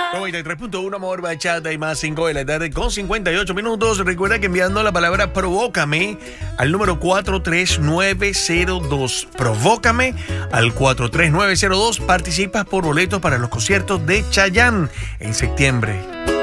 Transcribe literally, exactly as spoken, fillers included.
noventa y tres punto uno, amor, bachata y más cinco de la tarde con cincuenta y ocho minutos. Recuerda que enviando la palabra provócame al número cuatro tres nueve cero dos. Provócame al cuatro tres nueve cero dos. Participas por boletos para los conciertos de Chayanne en septiembre.